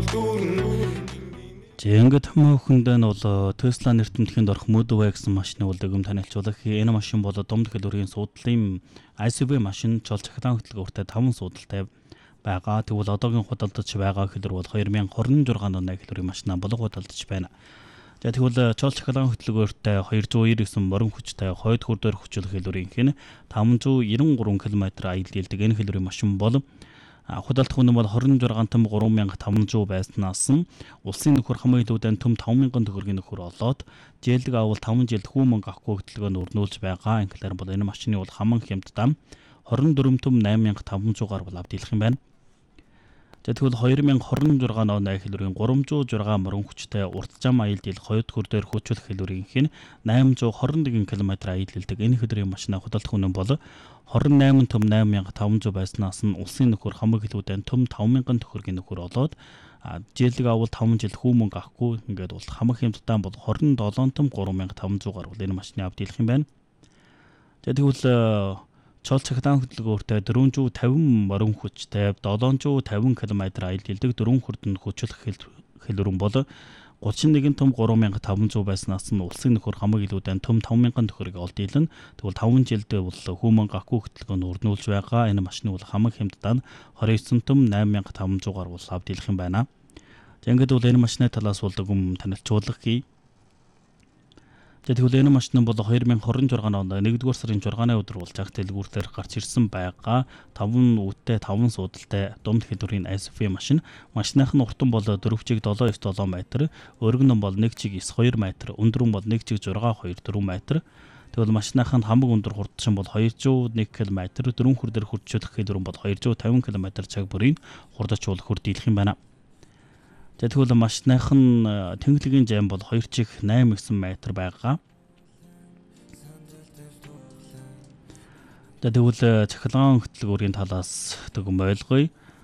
Ингээд хүмүүхэнд нь бол Tesla нэртэмтгэнд орох Model Y гэсэн машины үлдэгэм танилцуулах. Энэ машин бол домд хэлбэрийн суудлын ICV машин жол цахилгаан хөтөлбөртэй 5 суудалтай байгаа. Тэгвэл одоогийн худалдаж байгаа хэлбэр бол 2026 оны хэлбэрийн машинаа болго худалдаж байна. За тэгвэл жол цахилгаан хөтөлбөртэй 299 морин хүчтэй хойд хүрдээр хүчлэх хэлбэрийн хин 593 км аял дийлдэг энэ хэлбэрийн машин бол худалдах үнэ бол 26 том 3500 байснаас нь улсын нөхөр хамгийн илүүдэн том 5000 төгрөгийн нөхөр олоод жээлдэг авал 5 жилд хүү мөнгө авахгүй хөтөлбөрөнд өрнүүлж байгаа. Инглиар бол энэ машины бол хаман хямдтай 24 том 8500-аар бол авдийлах юм байна. За тэгвэл 2026 оны хэлбэрийн 306 морин хүчтэй урт зам аял дийл хойд хүрдээр хүчлэх хэлбэрийн хин 821 км аял дийлдэг энэ хэлбэрийн машинаа худалдах үнэ бол 28 том 8500 байснаас нь улсын нөхөр хамгийн илүүдэн том 5000 төгрөгийн нөхөр олоод жээлэг авал 5 жил хүү мөнгө авахгүй ингээд бол хамаг хямдтай бол 27 том 3500-аар бол энэ машины авдийлах юм байна. За тэгвэл чол цахилгаан хөтөлбөртэй 450 морин хүчтэй 750 км аял дийлдэг 4 хүрдэнд хүчлэх хэлбэрэн бол 31 том 3500 байснаас нь улсын нөхөр хамгийн илүүдэн том 5000 төгрөгийг олд дийлнэ. Тэгвэл 5 жилд бол хүмүүн гахгүй хөтөлбөрөнд өрнүүлж байгаа. Энэ машины бол хамаг хямдтай 29 том 8500-аар бол авдийлах юм байна. За ингээд бол энэ машины талаас бол танилцуулгая. За тэгвэл энэ машин бол 2026 онд 1-р сарын 6-ны өдөр бол жаг дэлгүүрээр гарч ирсэн байгаа. 5 үттэй 5 суудалтай домд хэлбэрийн ICV машин. Машиных нь уртан бол 4 чиг 7.7 м, өргөн нь бол 1 чиг 9.2 м, өндөр нь бол 1 чиг 6.2 м. Тэгвэл машиных нь хамаг өндөр хурдшин бол 201 км, 4 хүрдээр хурдчлах хэлбэр бол 250 км цаг бүрийн хурдчлах хурдийлэх юм байна. За тэгвэл машиных нь тэнхлэгийн зам бол 2 чих 8 м байгаа. За тэгвэл цахилгаан хөтөлбөрийн талаас ойлгоё.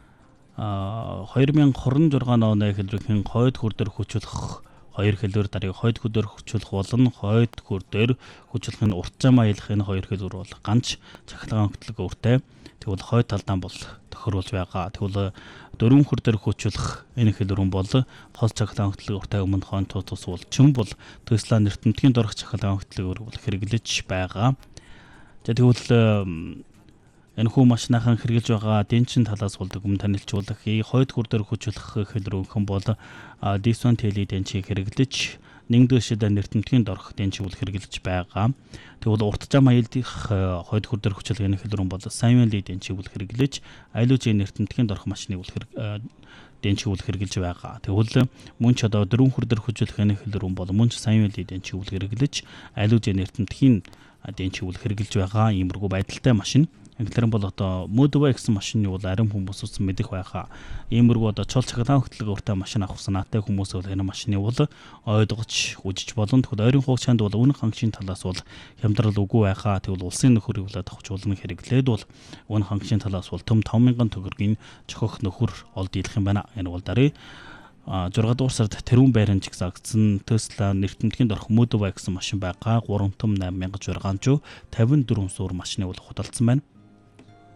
2026 оны хэлбэрийн хойд хүрдээр хүчлэх 2 хэлбэр дарыг хойд хүрдээр хүчлэх болон хойд хүрдээр хүчлэх нь урт зам аялах энэ 2 хэлбэр бол ганц цахилгаан хөтөлбөртэй. Тэгвэл хойд талдаа бол тохируулж байгаа. Тэгвэл 4 хүрдээр хүчлэх энэ хэлбэрэн бол хол цахилгаан хөтөлбөртэй өмнө хойд тус бол чин бол Tesla нэртэмтгэнд орох цахилгаан хөтөлбөр бол хэрэглэж байгаа. За тэгвэл энэ хүү машинахан хэрэглэж байгаа денчин талаас бол танилцуулах. Хойд хүрдээр хүчлэх хэлбэрэн бол D1 Tele денчийг хэрэглэж нэгдүгээр нэртэмтгэнд орох денчийг бол хэрэглэж байгаа. Тэгвэл урт зам аялдах хойд хүрдээр хүчлэх энэ хэлбэрэн бол Simon Lee денчийг бол хэрэглэж айлужийн нэртэмтгэнд орох машиныг бол денчийг бол хэрэглэж байгаа. Тэгвэл мөн ч одоо 4 хүрдээр хүчлэх энэ хэлбэрэн бол мөн ч Simon Lee денчийг бол хэрэглэж айлужийн нэртэмтгэхийн денчийг бол хэрэглэж байгаа иймэрхүү байдалтай машин. Инглиар бол одоо Model Y гэсэн машины бол арим хүмүүс үсэн мэдэх байхаа. Иймэрхүү одоо чол цахилгаан хөтөлбөртэй машин авах санаатай хүмүүс бол энэ машины бол ойлгож үжиж болон тэгвэл ойрын хугацаанд бол үнэ хангалтын талаас бол хямдрал үгүй байхаа. Тэгвэл улсын нөхөрийг бол давхжуулна хэрэглээд бол үнэ хангалтын талаас бол том 5000 төгрөгийн цохих нөхөр олд дийлэх юм байна. Энэ бол дарыг 6 дугаар сард тэрүүн байранд жигсаагдсан Tesla нэртэмтгэнд орох Model Y гэсэн машин байгаа. 3 том 8654 суур машины бол худалдсан байна.